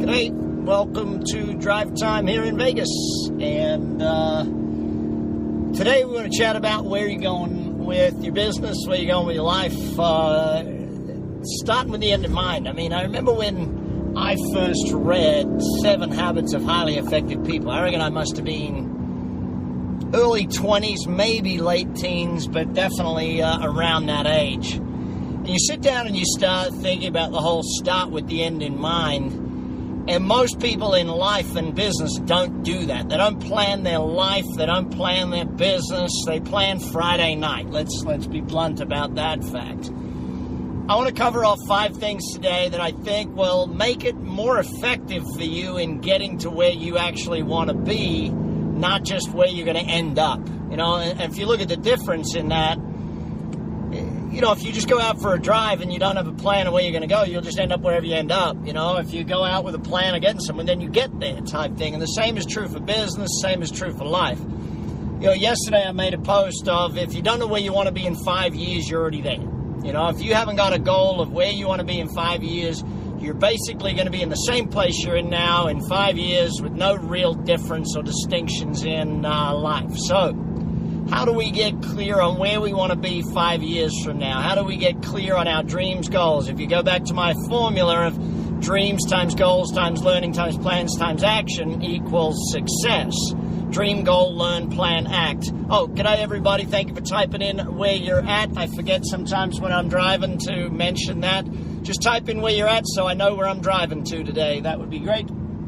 Hey, welcome to Drive Time here in Vegas. And today we're going to chat about where you're going with your business, where you're going with your life, starting with the end in mind. I mean, I remember when I first read 7 Habits of Highly Effective People. I reckon I must have been early 20s, maybe late teens, but definitely around that age. And you sit down and you start thinking about the whole start with the end in mind. And most people in life and business don't do that. They don't plan their life. They don't plan their business. They plan Friday night. Let's be blunt about that fact. I want to cover off 5 things today that I think will make it more effective for you in getting to where you actually want to be, not just where you're going to end up. You know, and if you look at the difference in that, you know, if you just go out for a drive and you don't have a plan of where you're going to go, you'll just end up wherever you end up. You know, if you go out with a plan of getting somewhere, then you get there type thing. And the same is true for business, same is true for life. You know, yesterday I made a post of, if you don't know where you want to be in 5 years, you're already there. You know, if you haven't got a goal of where you want to be in 5 years, you're basically going to be in the same place you're in now in 5 years with no real difference or distinctions in life. So, how do we get clear on where we want to be 5 years from now? How do we get clear on our dreams, goals? If you go back to my formula of dreams times goals times learning times plans times action equals success. Dream, goal, learn, plan, act. Oh, g'day everybody. Thank you for typing in where you're at. I forget sometimes when I'm driving to mention that. Just type in where you're at so I know where I'm driving to today. That would be great.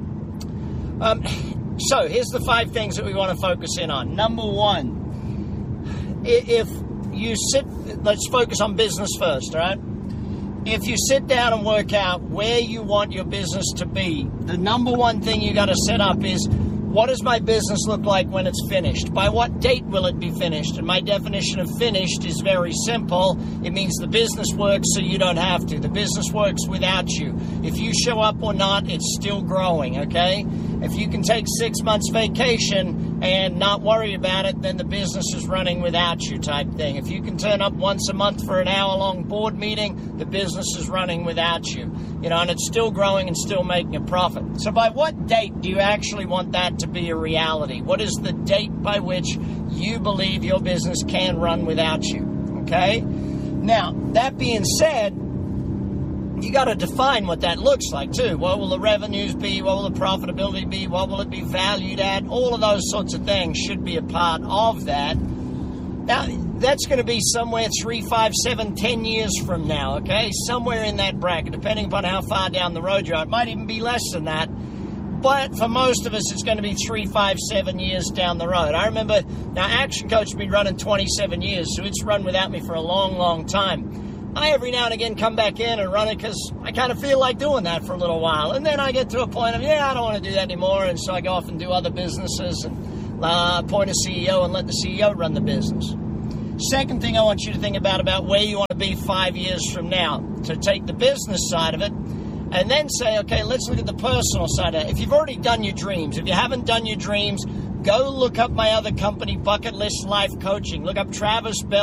So here's the 5 things that we want to focus in on. Number 1. If you let's focus on business first, all right? If you sit down and work out where you want your business to be, the number 1 thing you got to set up is, what does my business look like when it's finished? By what date will it be finished? And my definition of finished is very simple. It means the business works so you don't have to. The business works without you. If you show up or not, it's still growing, okay? If you can take 6 months vacation and not worry about it, then the business is running without you type thing. If you can turn up once a month for an hour-long board meeting, the business is running without you. You know, and it's still growing and still making a profit. So by what date do you actually want that to be a reality? What is the date by which you believe your business can run without you? Okay? Now, that being said, you got to define what that looks like too. What will the revenues be? What will the profitability be? What will it be valued at? All of those sorts of things should be a part of that. Now, that's going to be somewhere 3, 5, 7, 10 years from now, okay? Somewhere in that bracket, depending upon how far down the road you are. It might even be less than that. But for most of us, it's going to be 3, 5, 7 years down the road. I remember, now Action Coach has been running 27 years, so it's run without me for a long, long time. I every now and again come back in and run it because I kind of feel like doing that for a little while. And then I get to a point of, I don't want to do that anymore. And so I go off and do other businesses and appoint a CEO and let the CEO run the business. Second thing I want you to think about where you want to be 5 years from now. To take the business side of it and then say, okay, let's look at the personal side of it. If you've already done your dreams, if you haven't done your dreams, go look up my other company, Bucket List Life Coaching. Look up Travis Bell.